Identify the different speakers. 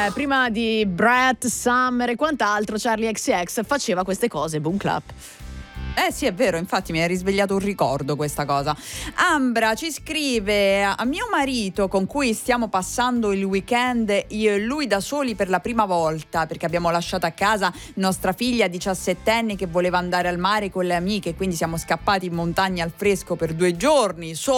Speaker 1: prima di Brett, Summer e quant'altro, Charlie XCX faceva queste cose, Boom Clap.
Speaker 2: Sì, è vero, infatti mi ha risvegliato un ricordo questa cosa. Ambra ci scrive: a mio marito, con cui stiamo passando il weekend io e lui da soli per la prima volta, perché abbiamo lasciato a casa nostra figlia 17enne che voleva andare al mare con le amiche, quindi siamo scappati in montagna al fresco per 2 giorni,